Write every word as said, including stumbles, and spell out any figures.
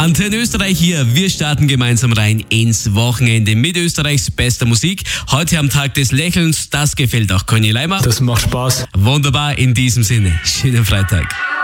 Antenne Österreich hier. Wir starten gemeinsam rein ins Wochenende mit Österreichs bester Musik. Heute am Tag des Lächelns. Das gefällt auch Conny Leimer. Das macht Spaß. Wunderbar, in diesem Sinne. Schönen Freitag.